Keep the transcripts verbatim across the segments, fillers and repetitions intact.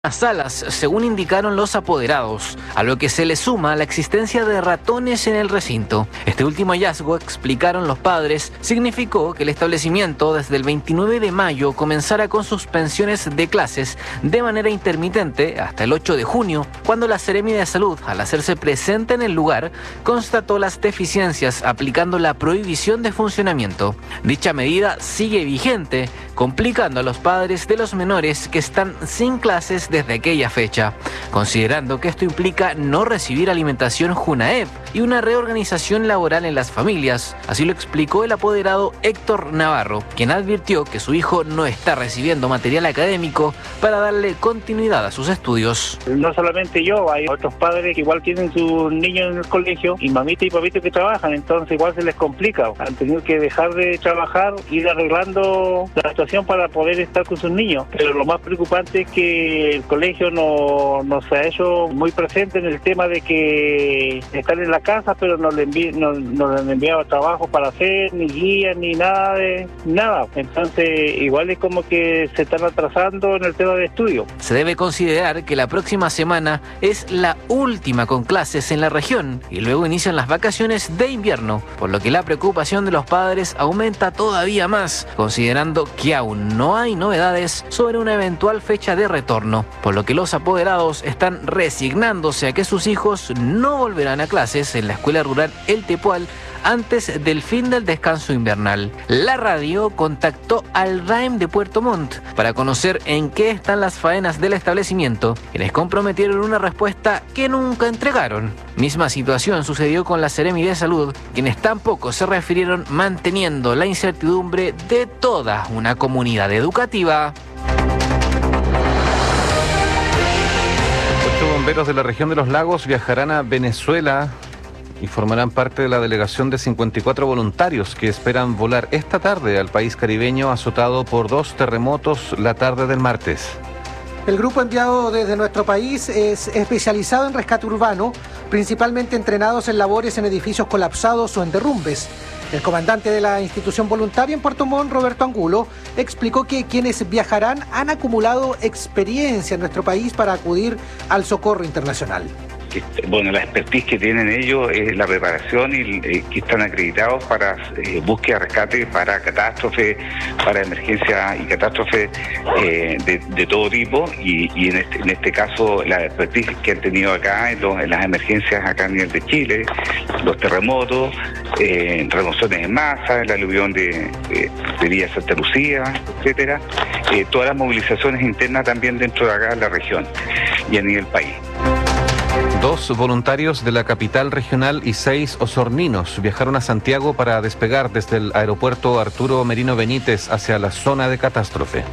Las salas, según indicaron los apoderados, a lo que se le suma la existencia de ratones en el recinto. Este último hallazgo, explicaron los padres, significó que el establecimiento desde el veintinueve de mayo comenzara con suspensiones de clases de manera intermitente hasta el ocho de junio, cuando la Seremi de Salud, al hacerse presente en el lugar, constató las deficiencias aplicando la prohibición de funcionamiento. Dicha medida sigue vigente, complicando a los padres de los menores que están sin clases desde aquella fecha, considerando que esto implica no recibir alimentación JUNAEP y una reorganización laboral en las familias. Así lo explicó el apoderado Héctor Navarro, quien advirtió que su hijo no está recibiendo material académico para darle continuidad a sus estudios. No solamente yo, hay otros padres que igual tienen sus niños en el colegio y mamita y papito que trabajan, entonces igual se les complica. Han tenido que dejar de trabajar, ir arreglando la situación para poder estar con sus niños. Pero lo más preocupante es que el colegio no, no se ha hecho muy presente en el tema de que están en la casa, pero no le, envi no, no le han enviado trabajo para hacer, ni guías, ni nada de nada. Entonces, igual es como que se están atrasando en el tema de estudio. Se debe considerar que la próxima semana es la última con clases en la región y luego inician las vacaciones de invierno, por lo que la preocupación de los padres aumenta todavía más, considerando que aún no hay novedades sobre una eventual fecha de retorno, por lo que los apoderados están resignándose a que sus hijos no volverán a clases en la escuela rural El Tepual antes del fin del descanso invernal. La radio contactó al R A E M de Puerto Montt para conocer en qué están las faenas del establecimiento, quienes comprometieron una respuesta que nunca entregaron. Misma situación sucedió con la Seremi de Salud, quienes tampoco se refirieron, manteniendo la incertidumbre de toda una comunidad educativa. Ocho bomberos de la región de los lagos viajarán a Venezuela y formarán parte de la delegación de cincuenta y cuatro voluntarios que esperan volar esta tarde al país caribeño azotado por dos terremotos la tarde del martes. El grupo enviado desde nuestro país es especializado en rescate urbano, principalmente entrenados en labores en edificios colapsados o en derrumbes. El comandante de la institución voluntaria en Puerto Montt, Roberto Angulo, explicó que quienes viajarán han acumulado experiencia en nuestro país para acudir al socorro internacional. Bueno, la expertise que tienen ellos es la preparación y eh, que están acreditados para eh, búsqueda, rescate, para catástrofes, para emergencias y catástrofes eh, de, de todo tipo y, y en, este, en este caso la expertise que han tenido acá en, los, en las emergencias acá a nivel de Chile, los terremotos, eh, remociones en masa, el aluvión de, de, de Villa Santa Lucía, etcétera, eh, todas las movilizaciones internas también dentro de acá de la región y a nivel país. Dos voluntarios de la capital regional y seis osorninos viajaron a Santiago para despegar desde el aeropuerto Arturo Merino Benítez hacia la zona de catástrofe.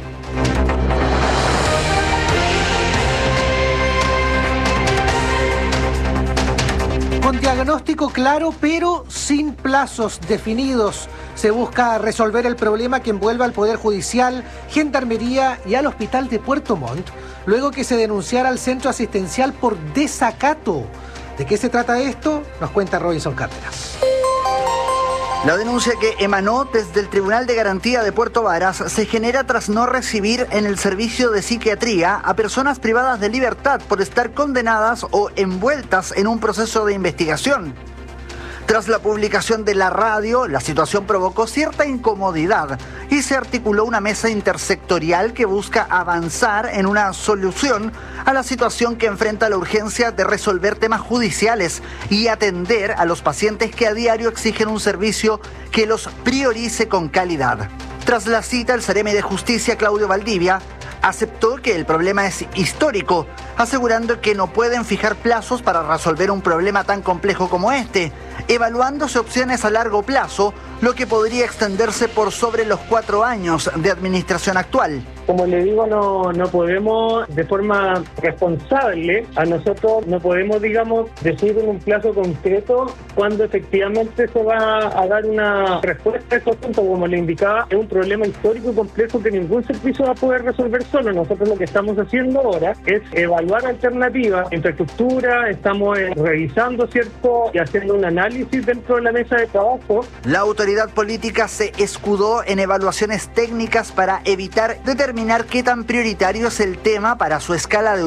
Con diagnóstico claro, pero sin plazos definidos, se busca resolver el problema que envuelve al Poder Judicial, Gendarmería y al Hospital de Puerto Montt, luego que se denunciara al centro asistencial por desacato. ¿De qué se trata esto? Nos cuenta Robinson Cárdenas. La denuncia que emanó desde el Tribunal de Garantía de Puerto Varas se genera tras no recibir en el servicio de psiquiatría a personas privadas de libertad por estar condenadas o envueltas en un proceso de investigación. Tras la publicación de la radio, la situación provocó cierta incomodidad y se articuló una mesa intersectorial que busca avanzar en una solución a la situación que enfrenta la urgencia de resolver temas judiciales y atender a los pacientes que a diario exigen un servicio que los priorice con calidad. Tras la cita, el Seremi de Justicia, Claudio Valdivia, aceptó que el problema es histórico, asegurando que no pueden fijar plazos para resolver un problema tan complejo como este, evaluándose opciones a largo plazo, lo que podría extenderse por sobre los cuatro años de administración actual. Como le digo, no, no podemos de forma responsable, a nosotros no podemos, digamos, decir en un plazo concreto cuándo efectivamente se va a dar una respuesta a estos puntos. Como le indicaba, es un problema histórico y complejo que ningún servicio va a poder resolver solo. Nosotros lo que estamos haciendo ahora es evaluar alternativas, infraestructura, estamos eh, revisando, ¿cierto?, y haciendo un análisis dentro de la mesa de trabajo. La autoridad política se escudó en evaluaciones técnicas para evitar determinadas determinar qué tan prioritario es el tema para su escala de